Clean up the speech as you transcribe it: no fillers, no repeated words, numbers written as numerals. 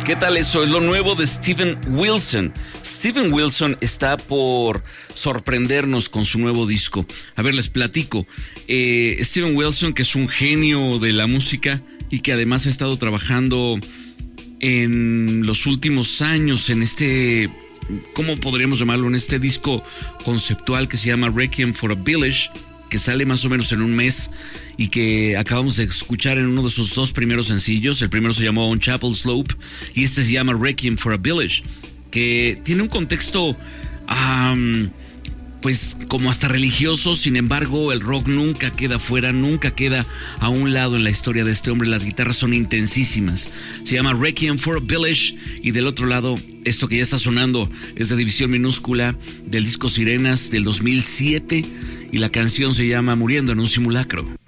¿Qué tal eso? Es lo nuevo de Steven Wilson. Steven Wilson está por sorprendernos con su nuevo disco. A ver, les platico. Steven Wilson, que es un genio de la música y que además ha estado trabajando en los últimos años en este, ¿cómo podríamos llamarlo? En este disco conceptual que se llama Requiem for a Village, que sale más o menos en un mes y que acabamos de escuchar en uno de sus dos primeros sencillos. El primero se llamó On Chapel Slope y este se llama Requiem for a Village, que tiene un contexto pues como hasta religioso. Sin embargo, el rock nunca queda fuera, nunca queda a un lado en la historia de este hombre. Las guitarras son intensísimas. Se llama Requiem for a Village y del otro lado, esto que ya está sonando es de División Minúscula, del disco Sirenas del 2007 y la canción se llama Muriendo en un Simulacro.